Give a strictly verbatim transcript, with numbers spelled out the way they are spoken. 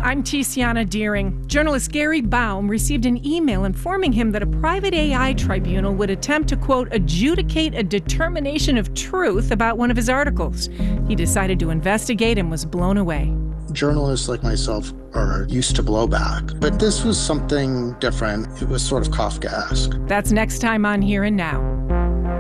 I'm Tiziana Deering. Journalist Gary Baum received an email informing him that a private A I tribunal would attempt to, quote, adjudicate a determination of truth about one of his articles. He decided to investigate and was blown away. Journalists like myself are used to blowback, but this was something different. It was sort of Kafkaesque. That's next time on Here and Now.